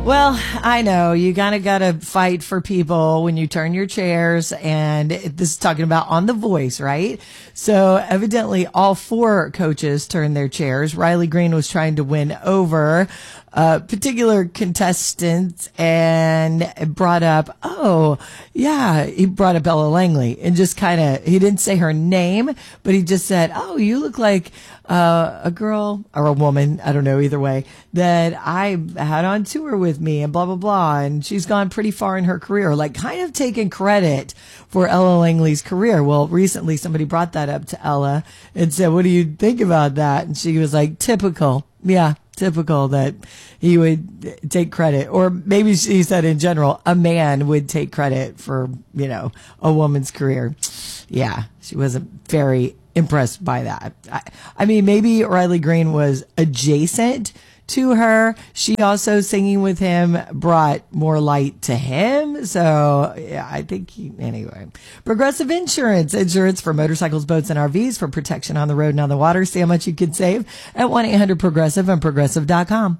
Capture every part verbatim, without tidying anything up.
Well, I know you kind of got to fight for people when you turn your chairs, and this is talking about on The Voice, right? So evidently all four coaches turned their chairs. Riley Green was trying to win over a particular contestant and brought up, oh, yeah, he brought up Ella Langley and just kind of, he didn't say her name, but he just said, oh, you look like uh, a girl or a woman, I don't know, either way, that I had on tour with me and blah, blah, blah. And she's gone pretty far in her career, like kind of taking credit for Ella Langley's career. Well, recently somebody brought that up to Ella and said, what do you think about that? And she was like, typical. Yeah. Typical that he would take credit, or maybe she said in general, a man would take credit for, you know, a woman's career. Yeah, she wasn't very impressed by that. I, I mean, maybe Riley Green was adjacent to her. She also singing with him brought more light to him. So yeah, I think he, anyway. Progressive Insurance, insurance for motorcycles, boats, and R Vs for protection on the road and on the water. See how much you can save at one eight hundred progressive and progressive dot com.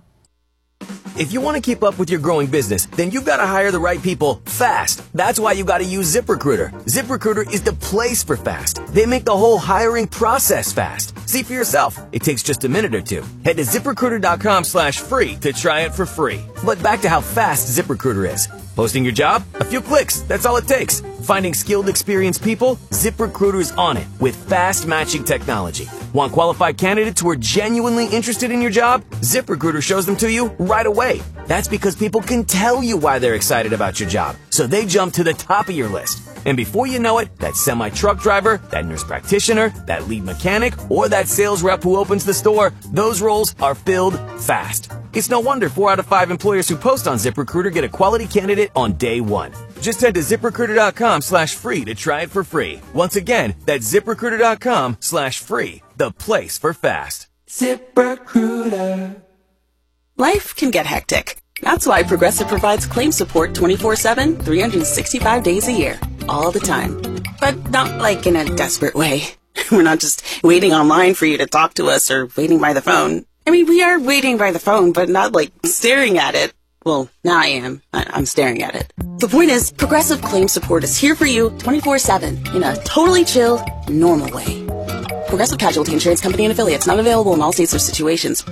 If you want to keep up with your growing business, then you've got to hire the right people fast. That's why you got to use ZipRecruiter. ZipRecruiter is the place for fast. They make the whole hiring process fast. See for yourself. It takes just a minute or two. Head to ZipRecruiter.com slash free to try it for free. But back to how fast ZipRecruiter is. Posting your job? A few clicks. That's all it takes. Finding skilled, experienced people? ZipRecruiter's on it with fast matching technology. Want qualified candidates who are genuinely interested in your job? ZipRecruiter shows them to you right away. That's because people can tell you why they're excited about your job, so they jump to the top of your list. And before you know it, that semi-truck driver, that nurse practitioner, that lead mechanic, or that sales rep who opens the store, those roles are filled fast. It's no wonder four out of five employers who post on ZipRecruiter get a quality candidate on day one. Just head to ZipRecruiter.com slash free to try it for free. Once again, that's ZipRecruiter.com slash free, the place for fast. ZipRecruiter. Life can get hectic. That's why Progressive provides claim support twenty-four seven, three hundred sixty-five days a year. All the time. But not like in a desperate way. We're not just waiting online for you to talk to us or waiting by the phone. I mean, we are waiting by the phone, but not like staring at it. Well, now I am. I- I'm staring at it. The point is, Progressive Claim Support is here for you twenty-four seven in a totally chill, normal way. Progressive Casualty Insurance Company and Affiliates, not available in all states or situations.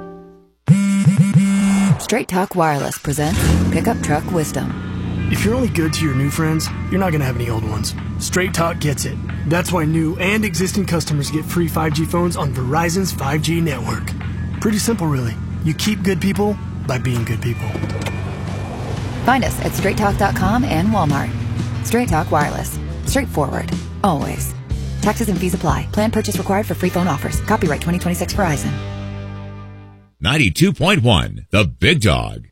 Straight Talk Wireless presents Pickup Truck Wisdom. If you're only good to your new friends, you're not going to have any old ones. Straight Talk gets it. That's why new and existing customers get free five G phones on Verizon's five G network. Pretty simple, really. You keep good people by being good people. Find us at straight talk dot com and Walmart. Straight Talk Wireless. Straightforward. Always. Taxes and fees apply. Plan purchase required for free phone offers. Copyright twenty twenty-six Verizon. ninety-two point one, The Big Dog.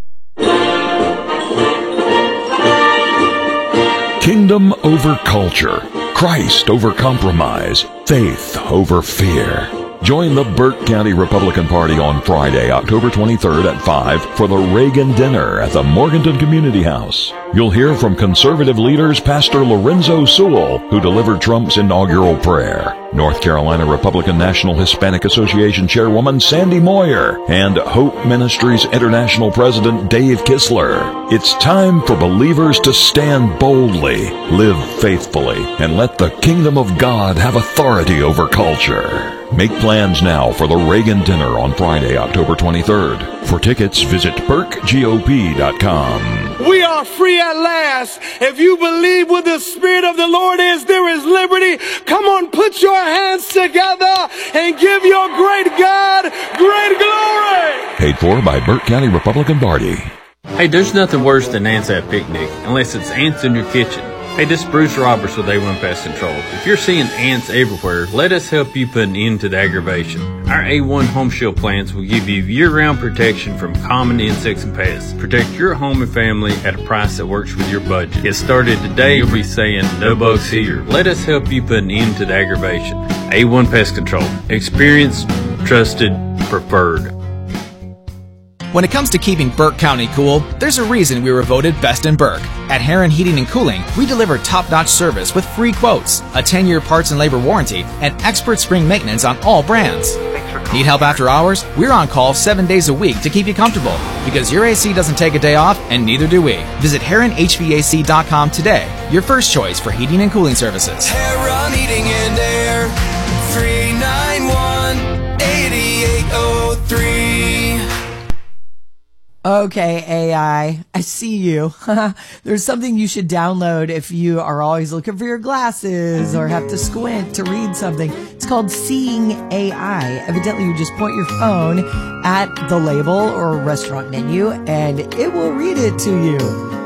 Kingdom over culture. Christ over compromise. Faith over fear. Join the Burke County Republican Party on Friday, October twenty-third at five for the Reagan Dinner at the Morganton Community House. You'll hear from conservative leaders Pastor Lorenzo Sewell, who delivered Trump's inaugural prayer, North Carolina Republican National Hispanic Association Chairwoman Sandy Moyer, and Hope Ministries International President Dave Kistler. It's time for believers to stand boldly, live faithfully, and let the kingdom of God have authority over culture. Make plans now for the Reagan Dinner on Friday, October twenty-third. For tickets, visit burke gop dot com. We are free at last. If you believe where the Spirit of the Lord is, there is liberty. Come on, put your hands together and give your great God great glory. Paid for by Burke County Republican Party. Hey, there's nothing worse than ants at a picnic, unless it's ants in your kitchen. Hey, this is Bruce Roberts with A one Pest Control. If you're seeing ants everywhere, let us help you put an end to the aggravation. Our A one Home Shield plans will give you year-round protection from common insects and pests. Protect your home and family at a price that works with your budget. Get started today, you'll be saying, no bugs here. Let us help you put an end to the aggravation. A one Pest Control. Experienced, trusted, preferred. When it comes to keeping Burke County cool, there's a reason we were voted best in Burke. At Heron Heating and Cooling, we deliver top-notch service with free quotes, a ten-year parts and labor warranty, and expert spring maintenance on all brands. Make Need help after hours? We're on call seven days a week to keep you comfortable, because your A C doesn't take a day off, and neither do we. Visit Heron H V A C dot com today, your first choice for heating and cooling services. Heron Heating and Air, three nine one, eight eight zero three. Okay, A I, I see you. There's something you should download if you are always looking for your glasses or have to squint to read something. It's called Seeing A I. Evidently, you just point your phone at the label or restaurant menu and it will read it to you.